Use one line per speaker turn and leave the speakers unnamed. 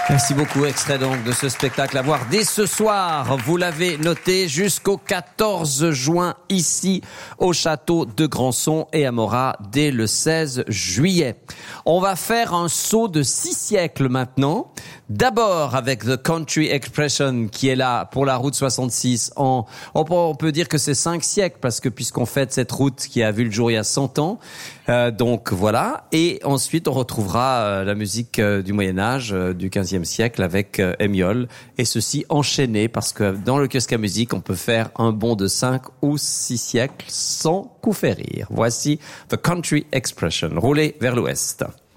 Merci beaucoup. Extrait donc de ce spectacle à voir dès ce soir. Vous l'avez noté, jusqu'au 14 juin ici au château de Grandson et à Morat dès le 16 juillet. On va faire un saut de 6 siècles maintenant. D'abord avec The Country Expression qui est là pour la route 66. On peut dire que c'est 5 siècles parce que puisqu'on fête cette route qui a vu le jour il y a 100 ans. Donc voilà. Et ensuite on retrouvera la musique du Moyen-Âge, du 15e siècle avec Hémiol. Et ceci enchaîné parce que dans le kiosque à musique, on peut faire un bond de 5 ou 6 siècles sans coup férir. Voici The Country Expression. Roulez vers l'ouest.